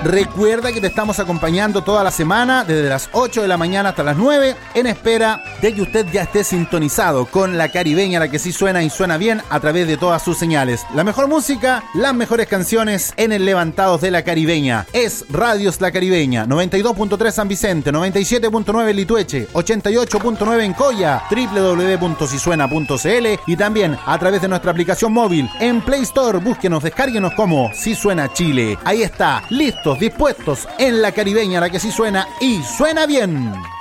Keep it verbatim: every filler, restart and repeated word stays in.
Recuerda que te estamos acompañando toda la semana, desde las ocho de la mañana hasta las nueve, en espera de que usted ya esté sintonizado con La Caribeña, la que sí suena y suena bien a través de todas sus señales. La mejor música, las mejores canciones en el Levantados de La Caribeña. Es Radios La Caribeña, noventa y dos punto tres San Vicente, noventa y siete punto nueve en Litueche, ochenta y ocho punto nueve en Coya, doble u doble u doble u punto si suena punto c l y también a través de nuestra aplicación móvil en Play Store. Búsquenos, descárguenos como Si Suena Chile. Ahí está, listos, dispuestos en La Caribeña, la que sí suena y suena bien.